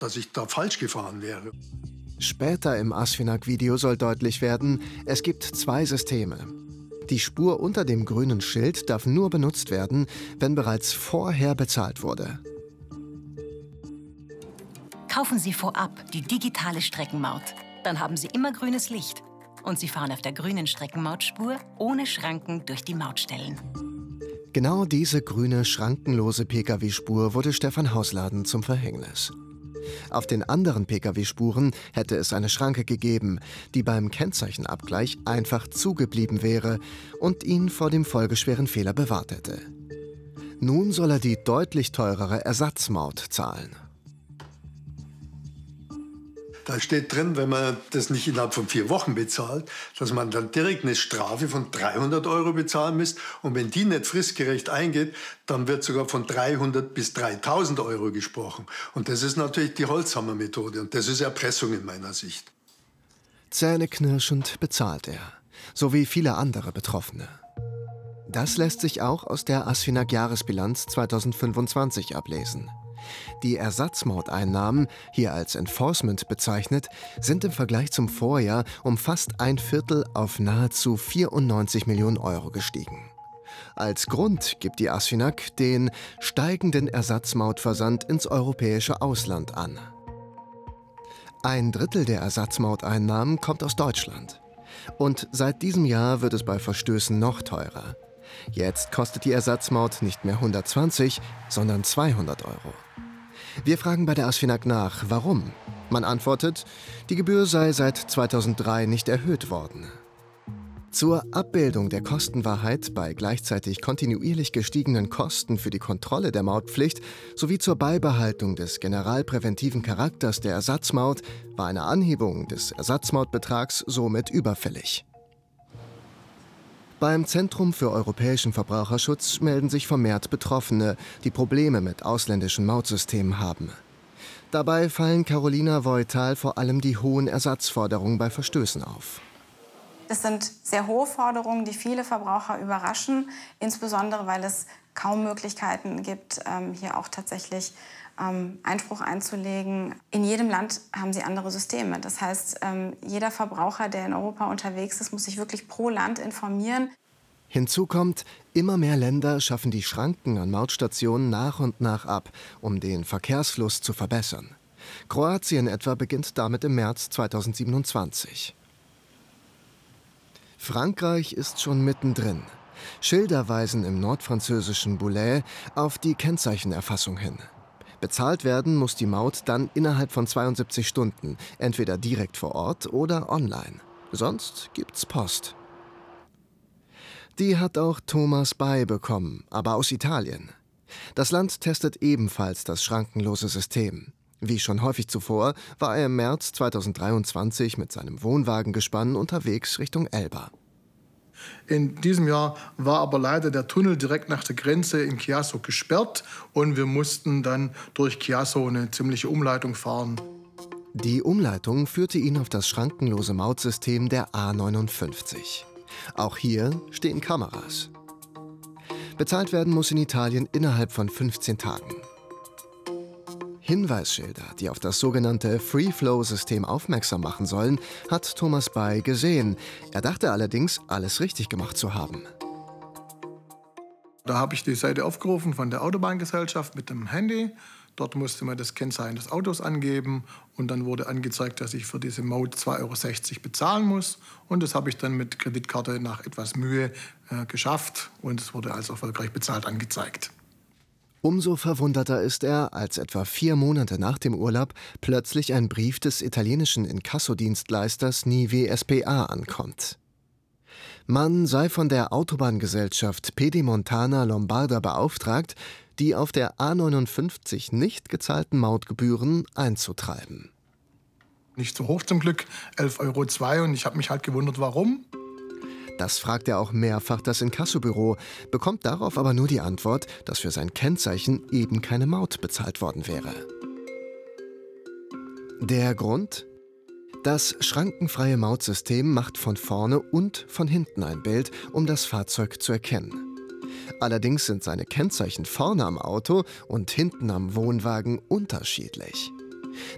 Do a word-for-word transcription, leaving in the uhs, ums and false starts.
dass ich da falsch gefahren wäre. Später im ASFINAG-Video soll deutlich werden, es gibt zwei Systeme. Die Spur unter dem grünen Schild darf nur benutzt werden, wenn bereits vorher bezahlt wurde. Kaufen Sie vorab die digitale Streckenmaut. Dann haben Sie immer grünes Licht. Und Sie fahren auf der grünen Streckenmautspur ohne Schranken durch die Mautstellen. Genau diese grüne, schrankenlose Pkw-Spur wurde Stefan Hausladen zum Verhängnis. Auf den anderen Pkw-Spuren hätte es eine Schranke gegeben, die beim Kennzeichenabgleich einfach zugeblieben wäre und ihn vor dem folgeschweren Fehler bewahrt hätte. Nun soll er die deutlich teurere Ersatzmaut zahlen. Da steht drin, wenn man das nicht innerhalb von vier Wochen bezahlt, dass man dann direkt eine Strafe von dreihundert Euro bezahlen muss. Und wenn die nicht fristgerecht eingeht, dann wird sogar von dreihundert bis dreitausend Euro gesprochen. Und das ist natürlich die Holzhammer-Methode. Und das ist Erpressung in meiner Sicht. Zähneknirschend bezahlt er, so wie viele andere Betroffene. Das lässt sich auch aus der ASFINAG-Jahresbilanz zweitausendfünfundzwanzig ablesen. Die Ersatzmauteinnahmen, hier als Enforcement bezeichnet, sind im Vergleich zum Vorjahr um fast ein Viertel auf nahezu vierundneunzig Millionen Euro gestiegen. Als Grund gibt die ASFINAG den steigenden Ersatzmautversand ins europäische Ausland an. Ein Drittel der Ersatzmauteinnahmen kommt aus Deutschland. Und seit diesem Jahr wird es bei Verstößen noch teurer. Jetzt kostet die Ersatzmaut nicht mehr hundertzwanzig, sondern zweihundert Euro. Wir fragen bei der ASFINAG nach, warum. Man antwortet, die Gebühr sei seit zweitausenddrei nicht erhöht worden. Zur Abbildung der Kostenwahrheit bei gleichzeitig kontinuierlich gestiegenen Kosten für die Kontrolle der Mautpflicht sowie zur Beibehaltung des generalpräventiven Charakters der Ersatzmaut war eine Anhebung des Ersatzmautbetrags somit überfällig. Beim Zentrum für europäischen Verbraucherschutz melden sich vermehrt Betroffene, die Probleme mit ausländischen Mautsystemen haben. Dabei fallen Carolina Voital vor allem die hohen Ersatzforderungen bei Verstößen auf. Das sind sehr hohe Forderungen, die viele Verbraucher überraschen, insbesondere weil es kaum Möglichkeiten gibt, hier auch tatsächlich Einspruch einzulegen. In jedem Land haben sie andere Systeme. Das heißt, jeder Verbraucher, der in Europa unterwegs ist, muss sich wirklich pro Land informieren. Hinzu kommt, immer mehr Länder schaffen die Schranken an Mautstationen nach und nach ab, um den Verkehrsfluss zu verbessern. Kroatien etwa beginnt damit im März zweitausendsiebenundzwanzig. Frankreich ist schon mittendrin. Schilder weisen im nordfranzösischen Boulay auf die Kennzeichenerfassung hin. Bezahlt werden muss die Maut dann innerhalb von zweiundsiebzig Stunden, entweder direkt vor Ort oder online. Sonst gibt's Post. Die hat auch Thomas Bay bekommen, aber aus Italien. Das Land testet ebenfalls das schrankenlose System. Wie schon häufig zuvor war er im März zweitausenddreiundzwanzig mit seinem Wohnwagengespann unterwegs Richtung Elba. In diesem Jahr war aber leider der Tunnel direkt nach der Grenze in Chiasso gesperrt und wir mussten dann durch Chiasso eine ziemliche Umleitung fahren. Die Umleitung führte ihn auf das schrankenlose Mautsystem der A neunundfünfzig. Auch hier stehen Kameras. Bezahlt werden muss in Italien innerhalb von fünfzehn Tagen. Hinweisschilder, die auf das sogenannte Free-Flow-System aufmerksam machen sollen, hat Thomas Bay gesehen. Er dachte allerdings, alles richtig gemacht zu haben. Da habe ich die Seite aufgerufen von der Autobahngesellschaft mit dem Handy. Dort musste man das Kennzeichen des Autos angeben und dann wurde angezeigt, dass ich für diese Maut zwei Euro sechzig bezahlen muss. Und das habe ich dann mit Kreditkarte nach etwas Mühe äh, geschafft und es wurde als erfolgreich bezahlt angezeigt. Umso verwunderter ist er, als etwa vier Monate nach dem Urlaub plötzlich ein Brief des italienischen Inkassodienstleisters Nive S P A ankommt. Man sei von der Autobahngesellschaft Pedemontana Lombarda beauftragt, die auf der A neunundfünfzig nicht gezahlten Mautgebühren einzutreiben. Nicht so hoch zum Glück, elf Euro zwei, und ich habe mich halt gewundert, warum. Das fragt er auch mehrfach das Inkassobüro, bekommt darauf aber nur die Antwort, dass für sein Kennzeichen eben keine Maut bezahlt worden wäre. Der Grund? Das schrankenfreie Mautsystem macht von vorne und von hinten ein Bild, um das Fahrzeug zu erkennen. Allerdings sind seine Kennzeichen vorne am Auto und hinten am Wohnwagen unterschiedlich.